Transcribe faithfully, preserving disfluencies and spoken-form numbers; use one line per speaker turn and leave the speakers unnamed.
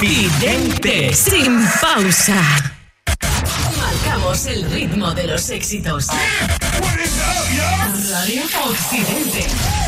Occidente, sin pausa. Marcamos el ritmo de los éxitos. Radio Occidente.